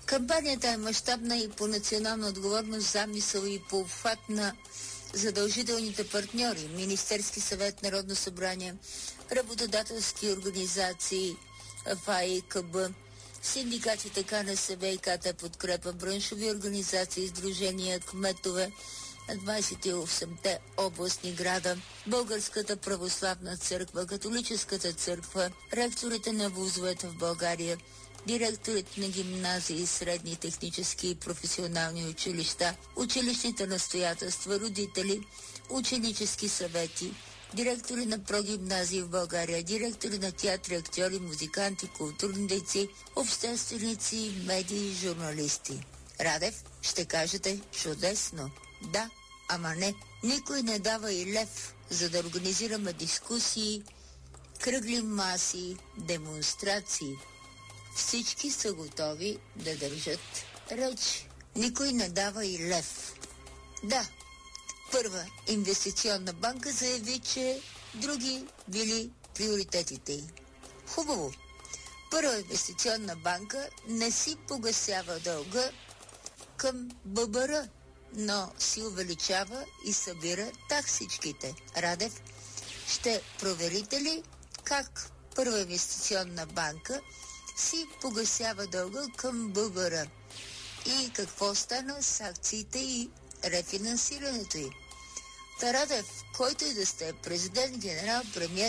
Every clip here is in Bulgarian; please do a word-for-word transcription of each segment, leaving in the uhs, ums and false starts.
Кампанията е мащабна и по национална отговорност, замисъл и по обхват на задължителните партньори – Министерски съвет, Народно събрание, работодателски организации, ФАИ, КБ, синдикатите КНСБ и КТ Подкрепа, браншови организации, сдружения, кметове на двадесет и осемте областни града, Българската православна църква, Католическата църква, ректорите на вузовете в България, директорите на гимназии, средни технически и професионални училища, училищните настоятелства, родители, ученически съвети, директори на прогимназии в България, директори на театри, актьори, музиканти, културни дейци, общественици, медии, журналисти. Радев, ще кажете чудесно. Да, ама не. Никой не дава и лев, за да организираме дискусии, кръгли маси, демонстрации. Всички са готови да държат речи. Никой не дава и лев. Да, Първа инвестиционна банка заяви, че други били приоритетите й. Хубаво. Първа инвестиционна банка не си погасява дълга към ББР, но си увеличава и събира таксичките. Радев, ще проверите ли как Първа инвестиционна банка си погасява дълга към ББР и какво стана с акциите и рефинансирането й? Тарадев, който и да сте президент, генерал, премиер,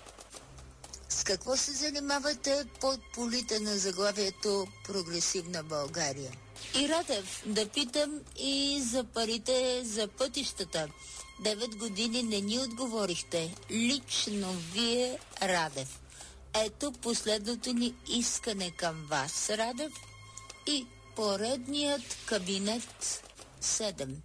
с какво се занимавате под полите на заглавието Прогресивна България? И Радев, да питам и за парите за пътищата. Девет години не ни отговорихте. Лично вие, Радев. Ето последното ни искане към вас, Радев, и поредният кабинет седем.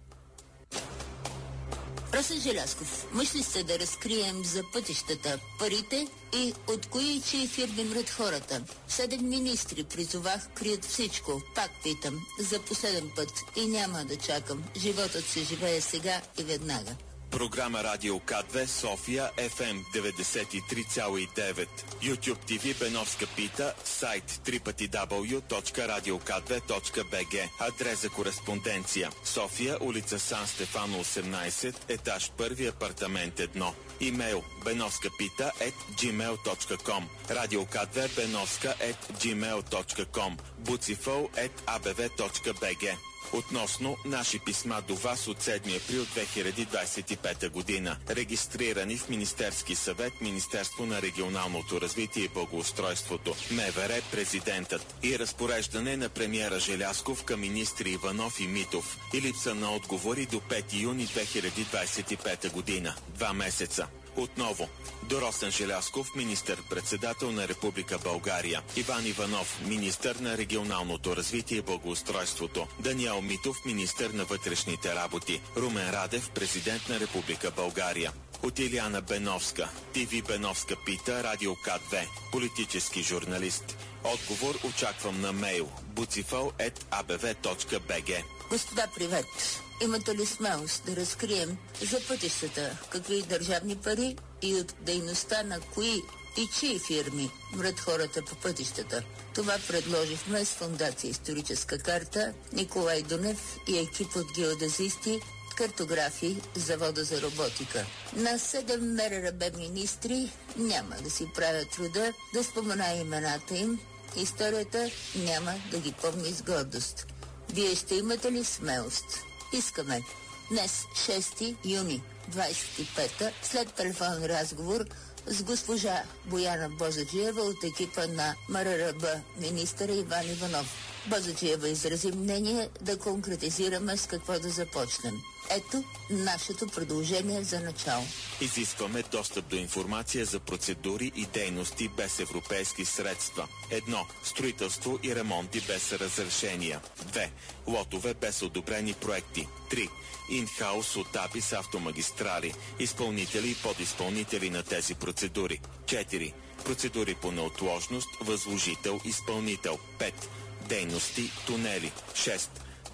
Росен Желязков, мисли сте да разкрием за пътищата парите и от кои чии фирми мрат хората? Седем министри призовах, крият всичко. Пак питам, за последен път и няма да чакам. Животът се живее сега и веднага. Програма Радио К две София, Еф Ем деветдесет и три цяло и девет. YouTube Ти Ви Беновска пита, сайт дабъл ю дабъл ю дабъл ю точка радио к две точка би джи. Адрес за кореспонденция: София, улица Сан Стефано осемнадесет, етаж първи, апартамент едно. Имейл: benovskapita ет джимейл точка ком. Радио К две Беновска ет джимейл точка ком. буцифъл ет а бе ве точка би джи. Относно наши писма до вас от седми април две хиляди двадесет и пета година, регистрирани в Министерски съвет, Министерство на регионалното развитие и благоустройството, МВР, президентът и разпореждане на премиера Желязков към министри Иванов и Митов и липса на отговори до пети юни две хиляди двадесет и пета година. Два месеца. Отново до Росен Желязков, министър-председател на Република България, Иван Иванов, министър на регионалното развитие и благоустройството, Даниел Митов, министър на вътрешните работи, Румен Радев, президент на Република България. От Илияна Беновска, Ти Ви Беновска пита, Радио К две, политически журналист. Отговор очаквам на мейл буцифъл ет а бе ве точка би джи. Господа, привет! Имате ли смелост да разкрием за пътищата какви държавни пари и от дейността на кои и чии фирми мрат хората по пътищата? Това предложихме с Фондация Историческа карта, Николай Дунев и екип от геодезисти, картографи, Завода за роботика. На седем Ме Ре Ре Бе министри няма да си правят труда да спомена имената им. Историята няма да ги помни с гордост. Вие ще имате ли смелост? Искаме. Днес, шести юни двадесет и пета, след телефонен разговор с госпожа Бояна Бозаджиева от екипа на Ме Ре Ре Бе, министъра Иван Иванов. Бозаджиева изрази мнение да конкретизираме с какво да започнем. Ето нашето предложение за начало. Изискваме достъп до информация за процедури и дейности без европейски средства. Едно. Строителство и ремонти без разрешения. Две. Лотове без одобрени проекти. Три. Инхаус етапи с автомагистрали, изпълнители и подизпълнители на тези процедури. Четири. Процедури по неотложност, възложител, изпълнител. Пет. Дейности, тунели. Шест.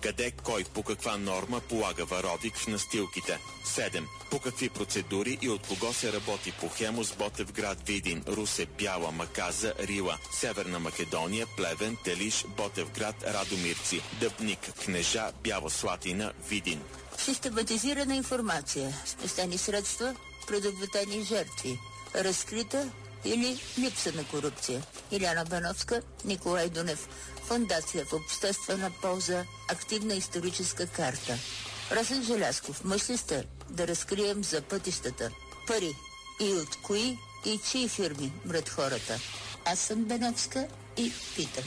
Къде, кой, по каква норма полага варовик в настилките? седем. По какви процедури и от кого се работи по Хемус, Ботевград, Видин, Русе, Бяла, Маказа, Рила, Северна Македония, Плевен, Телиш, Ботевград, Радомирци, Дъбник, Кнежа, Бяла Слатина, Видин. Систематизирана информация, спестени средства, предотвратени жертви, разкрита или липса на корупция. Иляна Бановска, Николай Дунев. Фондация в обществена полза, активна историческа карта. Росен Желязков, мъж ли сте да разкрием за пътищата? Пари. И от кои и чии фирми мрат хората? Аз съм Бановска и питам.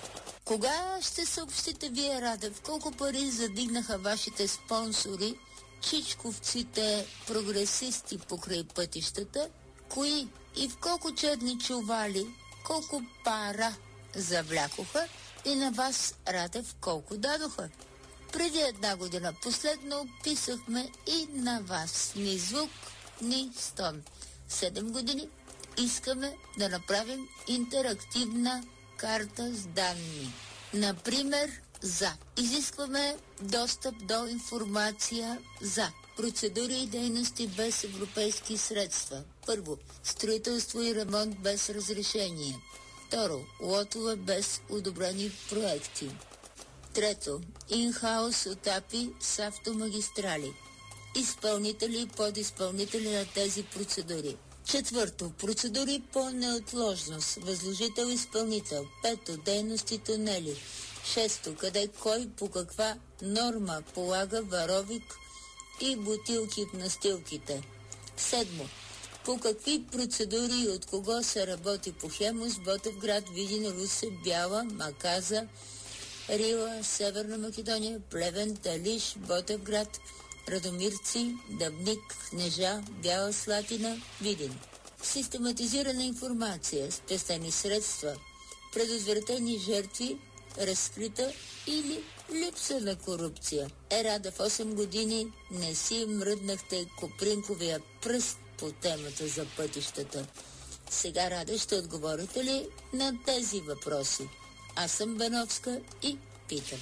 Кога ще съобщите вие, Радев, колко пари задигнаха вашите спонсори, чичковците прогресисти покрай пътищата? Кои и в колко черни чували, колко пара завлякоха и на вас, Радев, колко дадоха? Преди една година последно описахме и на вас ни звук, ни стон. Седем години искаме да направим интерактивна карта с данни. Например, за. Изискваме достъп до информация за процедури и дейности без европейски средства. Първо, строителство и ремонт без разрешение. Второ, лотове без одобрени проекти. Трето, инхаус етапи с автомагистрали. Изпълнители и подизпълнители на тези процедури. Четвърто, процедури по неотложност. Възложител-изпълнител. Пето, дейности тунели. Шесто, къде, кой, по каква норма полага варовик и бутилки в настилките. Седмо, по какви процедури и от кого се работи по Хемус, Ботевград, Видин, Русе, Бяла, Маказа, Рила, Северна Македония, Плевен, Талиш, Ботевград, Радомирци, Дъбник, Кнежа, Бяла Слатина, Видин. Систематизирана информация, спестени средства, предотвратени жертви, разкрита или липса на корупция. Е, Рада, в осем години не си мръднахте копринковия пръст по темата за пътищата. Сега, Рада, ще отговорите ли на тези въпроси? Аз съм Бановска и питам.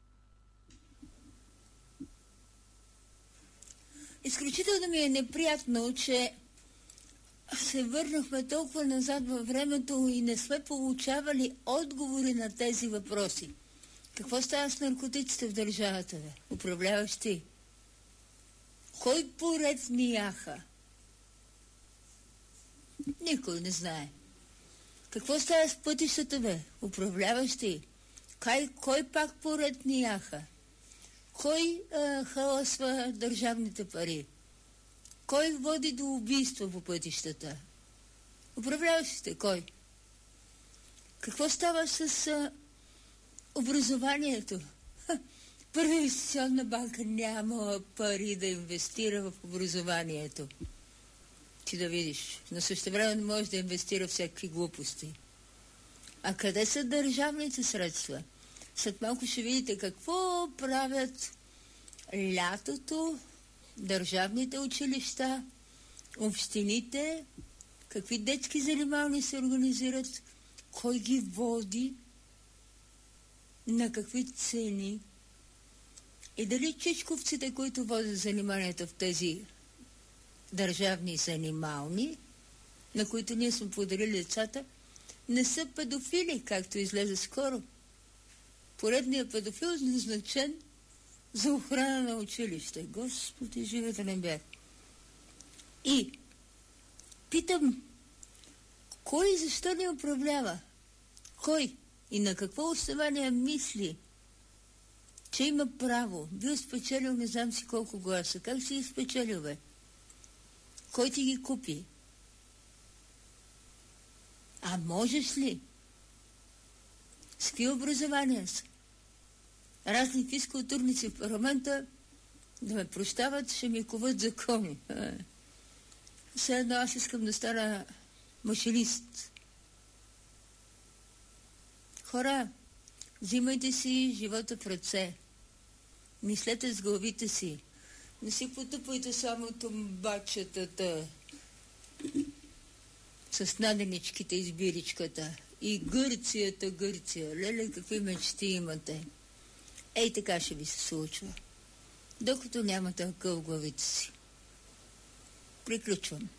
Изключително ми е неприятно, че се върнахме толкова назад във времето и не сме получавали отговори на тези въпроси. Какво става с наркотиците в държавата, бе? Управляваш ти? Кой поред ни яха? Никой не знае. Какво става с пътищата, бе? Управляваш ти? Кой, кой пак поред ни яха? Кой а, халасва държавните пари? Кой води до убийства по пътищата? Управляващите, кой? Какво става с а, образованието? Ха, Първа инвестиционна банка няма пари да инвестира в образованието. Ти да видиш. Но също време не може да инвестира всякакви глупости. А къде са държавните средства? След малко ще видите какво правят лятото държавните училища, общините, какви детски занимални се организират, кой ги води, на какви цени и дали чичковците, които водят заниманията в тези държавни занимални, на които ние сме подарили децата, не са педофили, както излезе скоро. Поредният педофил е назначен за охрана на училище. Господи, живата не бях. И питам, кой и защо ни управлява? Кой и на какво основание мисли, че има право? Бил спечелил не знам си колко гласа. Как си ги спечелил, бе? Кой ти ги купи? А можеш ли? С какви образования са? Разни физкултурници в парламента да ме прощават, ще ми коват закони. Все едно аз искам да стана машинист. Хора, взимайте си живота в ръце. Мислете с главите си. Не си потъпвайте само тумбачетата с наденичките и сбиричката. И Гърцията, Гърция. Леле, какви мечти имате. Ей така ще ви се случва, докато нямате акъл в главите си. Приключвам.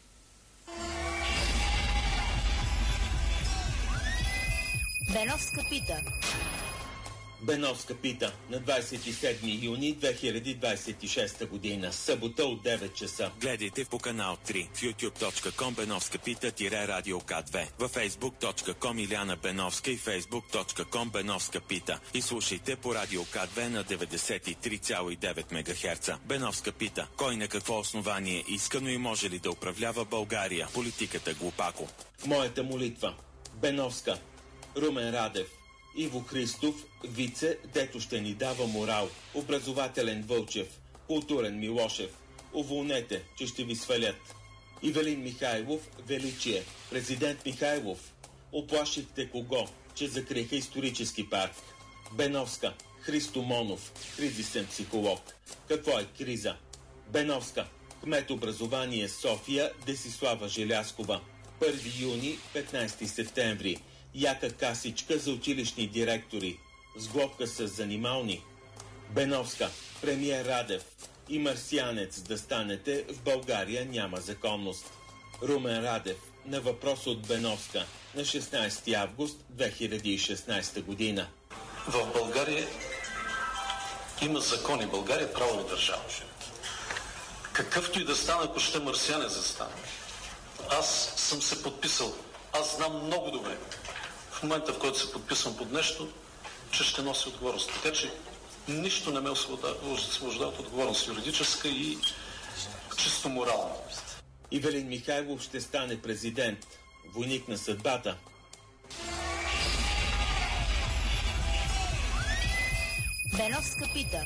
Беновска пита. Беновска пита на двадесет и седми юни две хиляди двадесет и шеста година, събота от девет часа. Гледайте по канал три в ютуб точка ком Беновска пита радио К две, във фейсбук точка ком Иляна Беновска и фейсбук точка ком Беновска пита и слушайте по радио К две на деветдесет и три цяло и девет мегахерца. Беновска пита: кой на какво основание искано и може ли да управлява България? Политиката глупако. Моята молитва. Беновска. Румен Радев. Иво Христов, вице, дето ще ни дава морал. Образователен Вълчев. Културен Милошев. Уволнете, че ще ви свалят. Ивелин Михайлов, величие. Президент Михайлов. Оплашихте кого? Че закриха исторически парк. Беновска. Христо Монов, кризисен психолог. Какво е криза? Беновска. Кмет образование София, Десислава Желяскова. първи юни, петнадесети септември. Яка касичка за училищни директори. Сглобка с занимални. Беновска. Премиер Радев. И марсианец да станете, в България няма законност. Румен Радев. На въпрос от Беновска на шестнадесети август две хиляди и шестнадесета година. В България има закони. България е правова държава. Какъвто и да стане, ако ще марсианец да стане. Аз съм се подписал. Аз знам много добре, в момента, в който се подписвам под нещо, че ще носи отговорност. Така че нищо не ме освобождава от отговорност, юридическа и чисто морална. Ивелин Михайлов ще стане президент, войник на съдбата. Беновска пита.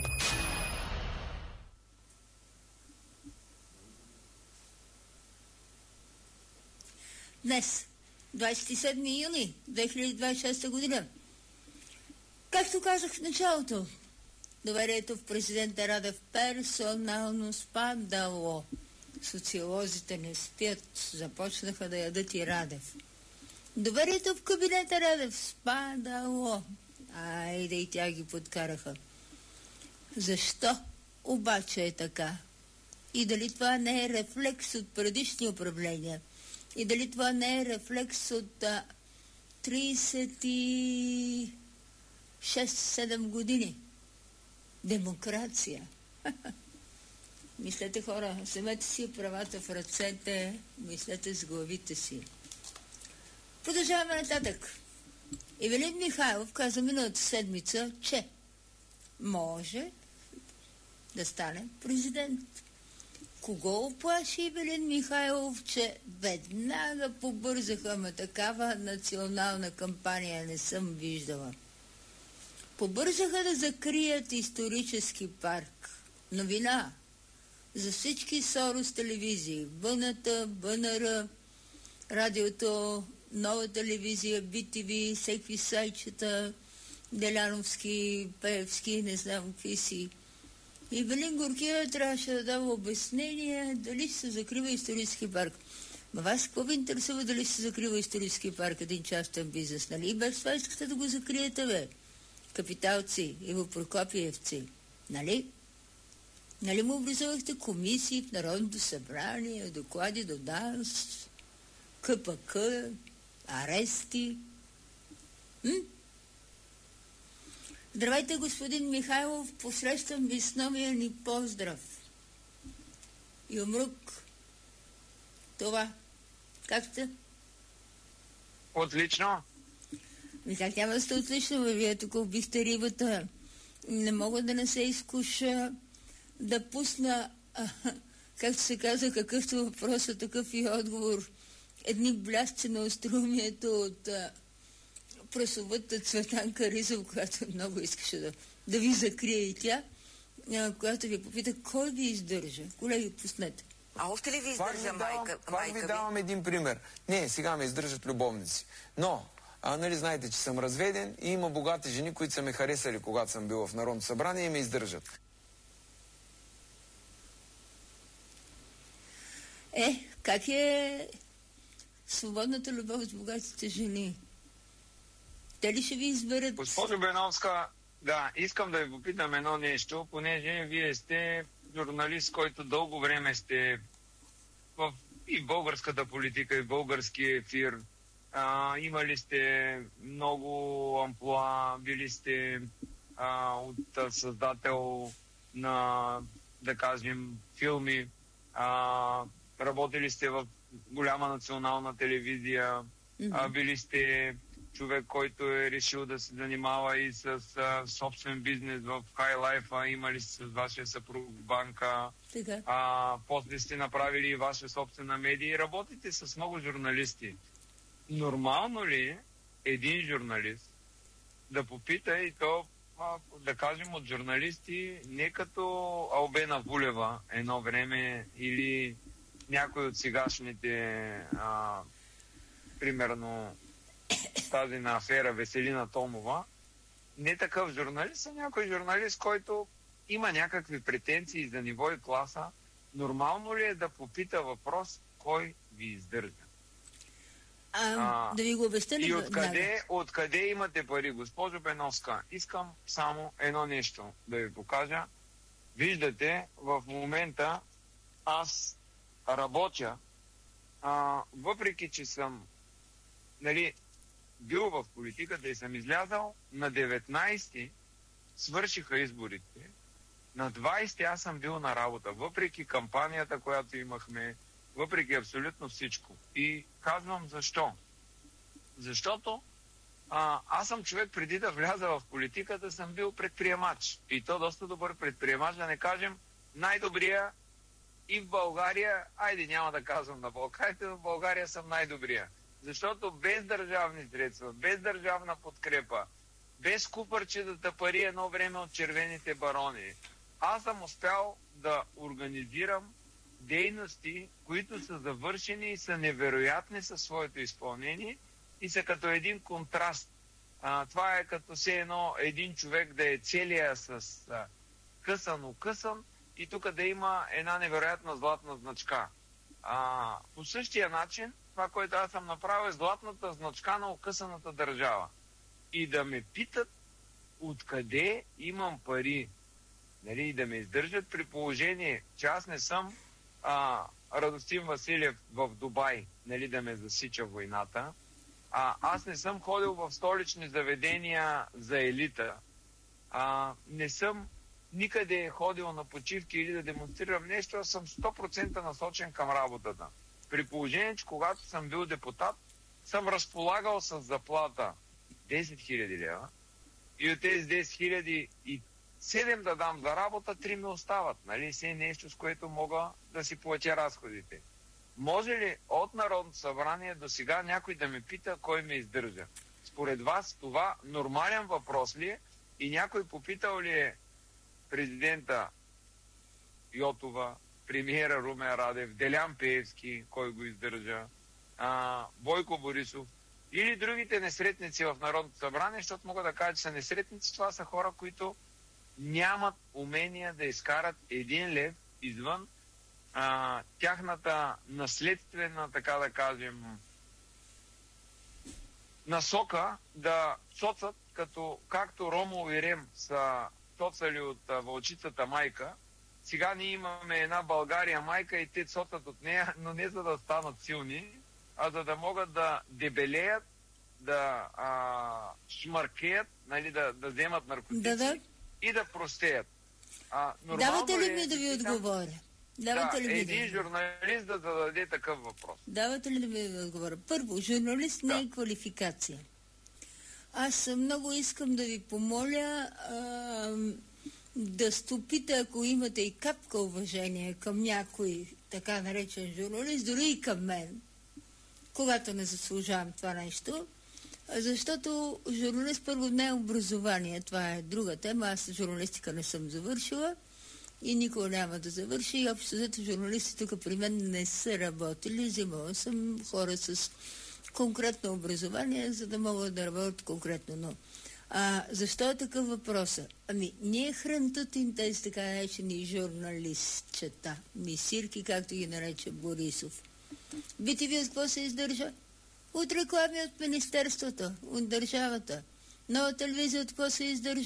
Днес, двадесет и седми юни две хиляди двадесет и шеста година. Както казах в началото, доверието в президента Радев персонално спадало. Социолозите не спят, започнаха да ядат и Радев. Доверието в кабинета Радев спадало. Айде и тя ги подкараха. Защо обаче е така? И дали това не е рефлекс от предишни управления? И дали това не е рефлекс от а, тридесет и шест-седем години? Демокрация. Мислете, хора, вземете си правата в ръцете, мислете с главите си. Продължаваме нататък. Ивелин Михайлов каза миналата седмица, че може да стане президент. Кого оплаши Ивелин Михайлов, че веднага побързаха, ама такава национална кампания не съм виждала. Побързаха да закрият исторически парк. Новина за всички Сорос телевизии, БНТ, БНР, радиото, Нова телевизия, Би Ти Ви, всеки сайчета, Деляновски, Пеевски, не знам какви си. Ивелин Горкиева трябваше да дава обяснение дали се закрива исторически парк. Ма вас какво ви интересува дали се закрива исторически парк, един частен бизнес, нали? И без това искате да го закриете, бе. Капиталци, Иво Прокопиевци, нали? Нали му образувахте комисии в Народното събрание, доклади до ДАНС, Ка Пе Ка, арести? М? Здравейте, господин Михайлов, посрещам ви с новия ни поздрав. Юмрук. Това. Как сте? Отлично. Ми как няма да сте отлично, бе? Вие тук убихте рибата. Не мога да не се изкуша да пусна, а, както се казва, какъвто въпрос, а такъв и отговор. Едни блясъци на остроумието от а, прословутата Цветанка Ризов, която много искаше да, да ви закрие и тя, а, която ви попита, кой ви издържа? Колеги, пуснете. А още ли ви издържа майка, пак майка ви? ви давам един пример. Не, сега ме издържат любовници. Но, а, нали знаете, че съм разведен и има богати жени, които са ме харесали, когато съм бил в Народното събрание и ме издържат. Е, как е свободната любов с богатите жени? Те ли ще ви изберат? Госпожо Беновска, Да, искам да ви попитам едно нещо, понеже вие сте журналист, който дълго време сте в и в българската политика, и в българския ефир. А, имали сте много амплоа, били сте а, от създател на, да кажем, филми, а, работили сте в голяма национална телевизия, mm-hmm. а, били сте човек, който е решил да се занимава и с а, собствен бизнес в High Life, имали с вашия съпруг банка, Тега. а, после сте направили и ваша собствена медия и работите с много журналисти. Нормално ли е един журналист да попита и то, а, да кажем, от журналисти, не като Албена Вулева едно време или някой от сегашните, а, примерно тази на афера Веселина Томова, не такъв журналист, а някой журналист, който има някакви претенции за ниво и класа. Нормално ли е да попита въпрос, кой ви издържа? А, а, да ви го обясня ли? И откъде, откъде имате пари, госпожо Беновска? Искам само едно нещо да ви покажа. Виждате, в момента аз работя, а, въпреки че съм, нали, бил в политиката и съм излязал, на деветнайсети свършиха изборите, на двайсети аз съм бил на работа, въпреки кампанията, която имахме, въпреки абсолютно всичко. И казвам защо. Защото а, аз съм човек, преди да вляза в политиката, съм бил предприемач. И то доста добър предприемач, да не кажем най-добрия и в България, айде няма да казвам на Балканите, но в България съм най-добрия. Защото без държавни средства, без държавна подкрепа, без купърчетата пари едно време от червените барони, аз съм успял да организирам дейности, които са завършени и са невероятни със своето изпълнение и са като един контраст. А, това е като все едно един човек да е целия с а, късан-окъсан и тук да има една невероятна златна значка. А, по същия начин, това, което аз съм направил, е златната значка на окъсаната държава. И да ме питат откъде имам пари, нали, и да ме издържат при положение, че аз не съм а, Радостин Василев в Дубай, нали, да ме засича войната. А, аз не съм ходил в столични заведения за елита. А, не съм никъде ходил на почивки или да демонстрирам нещо, аз съм сто процента насочен към работата. При положение, че когато съм бил депутат, съм разполагал с заплата десет хиляди лева и от тези десет хиляди и седем да дам за работа, три ми остават. Нали? Все нещо, с което мога да си платя разходите. Може ли от Народното събрание до сега някой да ме пита кой ме издържа? Според вас това нормален въпрос ли е? И някой попитал ли е президента Йотова, премиера Румен Радев, Делян Пеевски, кой го издържа, а, Бойко Борисов или другите несретници в Народното събрание, защото мога да кажа, че са несретници, това са хора, които нямат умения да изкарат един лев извън а, тяхната наследствена, така да кажем, насока да соцат, като както Ромо и Рем са соцали от а, вълчицата майка. Сега ние имаме една България майка и те соцат от нея, но не за да станат силни, а за да могат да дебелеят, да а, шмаркеят, нали, да, да вземат наркотици да, да. и да простеят. А, Давате ли е, ми да ви отговоря? Давате да, ли ми един да журналист да зададе такъв въпрос. Давате ли да ви отговоря? Първо, журналист да. не е квалификация. Аз много искам да ви помоля а, да стопите, ако имате и капка уважение към някой така наречен журналист, дори и към мен, когато не заслужавам това нещо, защото журналист първо не е образование, това е друга тема, аз журналистика не съм завършила и никога няма да завърши и общо зато журналисти тук при мен не са работили, взимала съм хора с конкретно образование, за да могат да работят конкретно, но а, защо е такъв въпросът? Ами, ние хрантутим тези така наречени журналистчета, мисирки, както ги нарече Борисов. Би ви от какво се издържа? От реклами от министерството, от държавата. Нова телевизия от какво се издържа?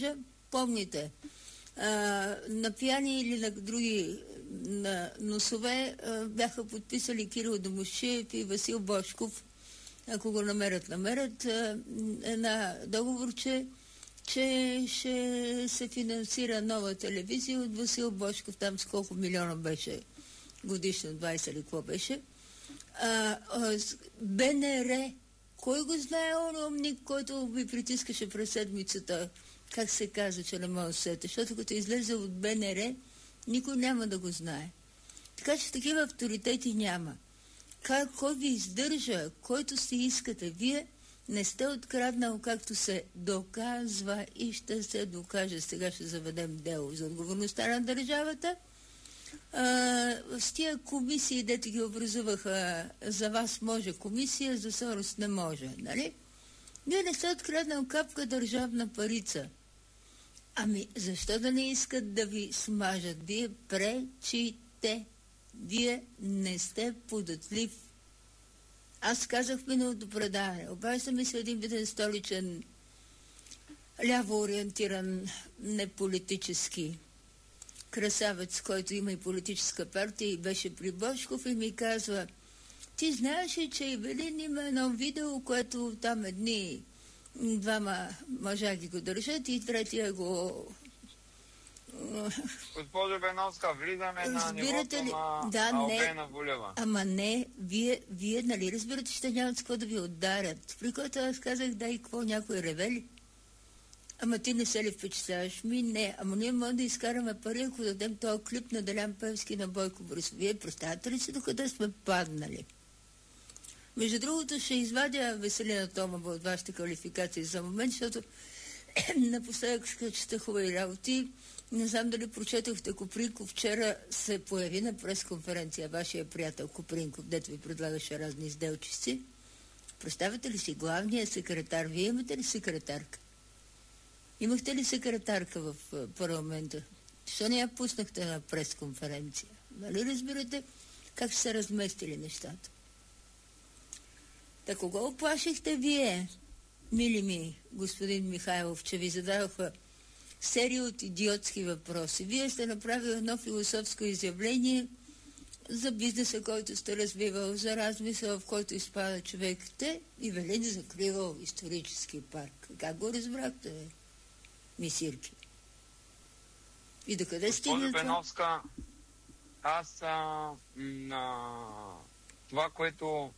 помните, а, на пияни или на други на носове а, бяха подписали Кирил Домусчиев и Васил Божков, ако го намерят, намерят, а, една договор, че, че ще се финансира нова телевизия от Васил Божков, там с колко милиона беше годишно, двайсет или какво беше. А, а, БНР, кой го знае он умник, който ви притискаше през седмицата, как се казва, че не може да сете, защото като излезе от БНР, никой няма да го знае. Така че такива авторитети няма. Как, кой ви издържа, който си искате? Вие не сте откраднал, както се доказва и ще се докаже. Сега ще заведем дело за отговорността на държавата. А, с тия комисии, дето ги образуваха, за вас може комисия, за Сорос не може, нали? Вие не сте откраднал капка държавна парица. Ами, защо да не искат да ви смажат? Вие пречите. Вие не сте податлив. Аз казах в миналото предаване. Обажда ми се един виден столичен, ляво ориентиран, неполитически красавец, който има и политическа партия и беше при Божков и ми казва: ти знаеш ли, че Ивелин има едно видео, което там едни двама мъжа ги го държат и третия го... Госпожо Беновска, влизаме на нивото ли? на Да, Албена Волева. Ама не, вие, вие нали разбирате, че нямат с какво да ви ударят. При който аз казах, дай какво, някой ревели? Ама ти не се ли впечатляваш? Ми не, ама ние можем да изкараме пари, ако дадем този клип на Делян Певски на Бойко Борисов. Вие представяте ли си докъде сме паднали? Между другото ще извадя Веселина Томова от вашите квалификации за момент, защото напоследък чета хубави работи. Не знам дали прочетохте Копринков. Вчера се появи на пресконференция вашия приятел Копринков, дето ви предлагаше разни изделчици. Представете ли си главния секретар? Вие имате ли секретарка? Имахте ли секретарка в парламента? Защо не я пуснахте на пресконференция? Нали разбирате как са разместили нещата? Та кого оплашихте вие, мили ми, господин Михайлов, че ви зададоха серия от идиотски въпроси? Вие сте направили едно философско изявление за бизнеса, който сте развивал, за размисъл, в който изпада човек. Те Ивелин закривал исторически парк. Как го разбрахте, бе? Мисирки. И докъде стигна това? Беновска, аз а, на това, което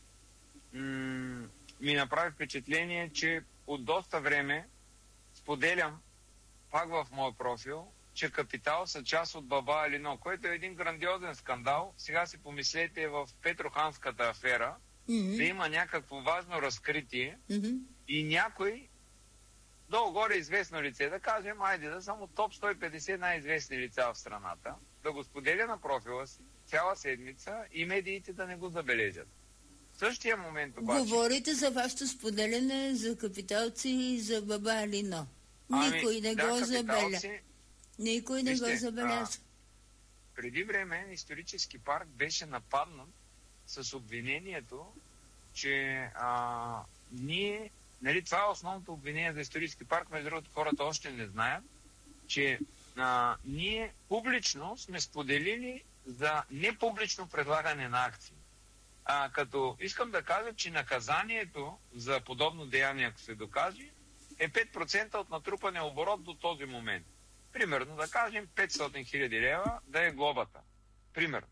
м- ми направи впечатление, че от доста време споделям пак в моя профил, че Капитал са част от Баба Алино, който е един грандиозен скандал. Сега си помислете в Петроханската афера mm-hmm. да има някакво важно разкритие mm-hmm. и някой долу-горе известно лице, да кажем, айде да само топ сто и петдесет най-известни лица в страната, да го споделя на профила си цяла седмица и медиите да не го забележат. В същия момент обаче... Говорите за вашето споделяне за капиталци и за Баба Алино. Никой ами, не да, го забеля. Никой не Вижте, го забеляза. Преди време исторически парк беше нападнат с обвинението, че а, ние... Нали, това е основното обвинение за исторически парк, между другото хората още не знаят, че а, ние публично сме споделили за непублично предлагане на акции. А, като искам да кажа, че наказанието за подобно деяние, ако се докаже, е пет процента от натрупания оборот до този момент. Примерно, да кажем, петстотин хиляди лева да е глобата. Примерно.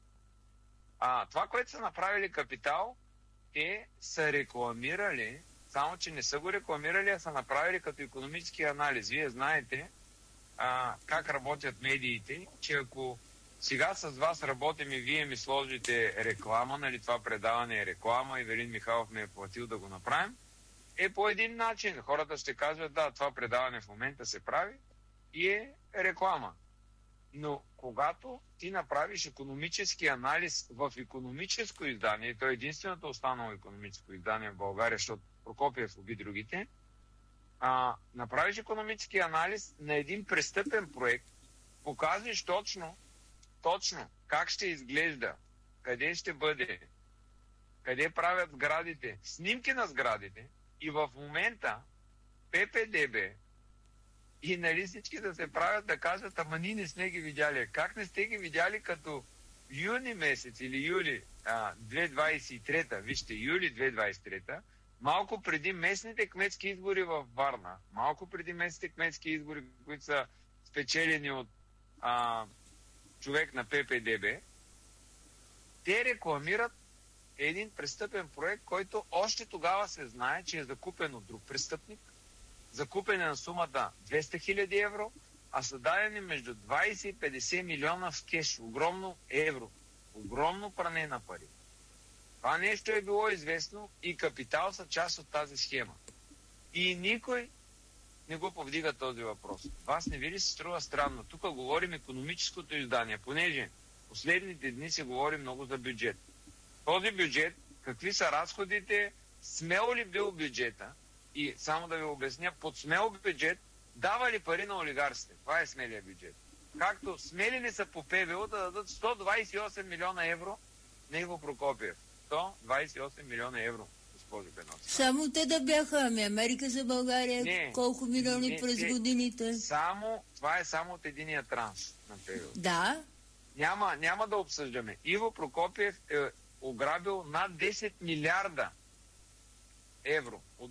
А това, което са направили Капитал, те са рекламирали, само че не са го рекламирали, а са направили като икономически анализ. Вие знаете а, как работят медиите, че ако сега с вас работим и вие ми сложите реклама, нали това предаване е реклама, Ивелин Михайлов ме е платил да го направим, е по един начин. Хората ще кажат, да, това предаване в момента се прави и е реклама. Но когато ти направиш икономически анализ в икономическо издание, то е единственото останало икономическо издание в България, защото Прокопиев уби другите, а, направиш икономически анализ на един престъпен проект, показваш точно, точно как ще изглежда, къде ще бъде, къде правят сградите, снимки на сградите и в момента ППДБ И нали всички да се правят да кажат, ама ние не сме ги видяли. Как не сте ги видяли, като юни месец или юли а, две хиляди двадесет и трета, вижте, юли две хиляди двадесет и трета, малко преди местните кметски избори в Варна, малко преди местните кметски избори, които са спечелени от а, човек на Пе Пе Де Бе, те рекламират един престъпен проект, който още тогава се знае, че е закупен от друг престъпник, закупен е на сумата двеста хиляди евро, а са дадени между двадесет и петдесет милиона в кеш, огромно евро, огромно пране на пари. Това нещо е било известно и Капитал са част от тази схема. И никой не го повдига този въпрос. Вас не ви ли се струва странно? Тук говорим икономическото издание, понеже последните дни се говори много за бюджет. Този бюджет, какви са разходите, смел ли бил бюджета? И само да ви обясня, под смел бюджет дава ли пари на олигарсите? Това е смелия бюджет. Както смели ли са по Пе Ве О да дадат сто двадесет и осем милиона евро на Иво Прокопиев. сто двадесет и осем милиона евро, госпожо Беновска. Само те да бяха, ами Америка за България, не, колко милиони не, през не, годините? Само, това е само от единия транш на Пе Ве О. Да. Няма, няма да обсъждаме. Иво Прокопиев е ограбил над десет милиарда евро от